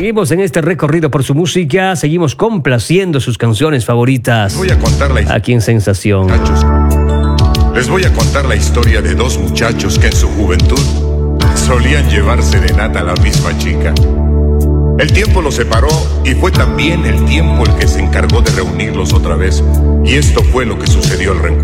Seguimos en este recorrido por su música, seguimos complaciendo sus canciones favoritas. Voy a contar la aquí en Sensación. Les voy a contar la historia de dos muchachos que en su juventud solían llevar serenata a la misma chica. El tiempo los separó y fue también el tiempo el que se encargó de reunirlos otra vez. Y esto fue lo que sucedió al reencuentro.